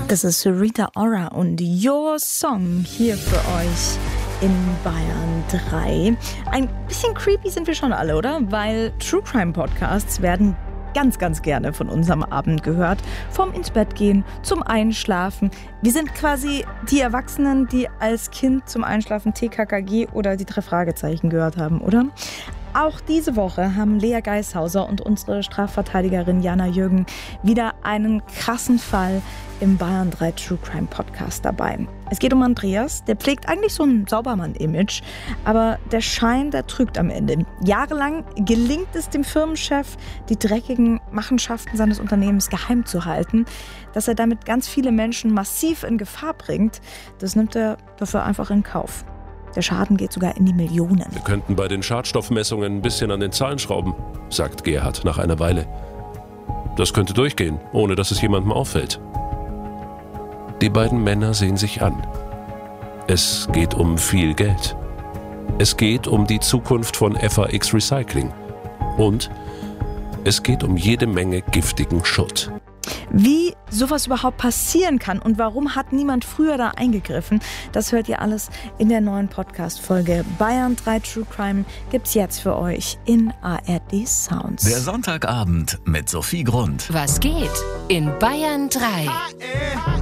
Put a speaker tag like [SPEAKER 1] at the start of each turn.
[SPEAKER 1] Das ist Rita Ora und Your Song hier für euch in Bayern 3. Ein bisschen creepy sind wir schon alle, oder? Weil True Crime Podcasts werden ganz, ganz gerne von uns am Abend gehört. Vom ins Bett gehen, zum Einschlafen. Wir sind quasi die Erwachsenen, die als Kind zum Einschlafen TKKG oder die 3 Fragezeichen gehört haben, oder? Auch diese Woche haben Lea Geishauser und unsere Strafverteidigerin Jana Jürgen wieder einen krassen Fall im Bayern 3 True Crime Podcast dabei. Es geht um Andreas, der pflegt eigentlich so ein Saubermann-Image, aber der Schein, der trügt am Ende. Jahrelang gelingt es dem Firmenchef, die dreckigen Machenschaften seines Unternehmens geheim zu halten. Dass er damit ganz viele Menschen massiv in Gefahr bringt, das nimmt er dafür einfach in Kauf. Der Schaden geht sogar in die Millionen.
[SPEAKER 2] Wir könnten bei den Schadstoffmessungen ein bisschen an den Zahlen schrauben, sagt Gerhard nach einer Weile. Das könnte durchgehen, ohne dass es jemandem auffällt. Die beiden Männer sehen sich an. Es geht um viel Geld. Es geht um die Zukunft von FAX Recycling. Und es geht um jede Menge giftigen Schutt.
[SPEAKER 1] Wie sowas überhaupt passieren kann und warum hat niemand früher da eingegriffen, das hört ihr alles in der neuen Podcast-Folge. Bayern 3 True Crime gibt's jetzt für euch in ARD Sounds.
[SPEAKER 3] Der Sonntagabend mit Sophie Grund.
[SPEAKER 4] Was geht in Bayern 3?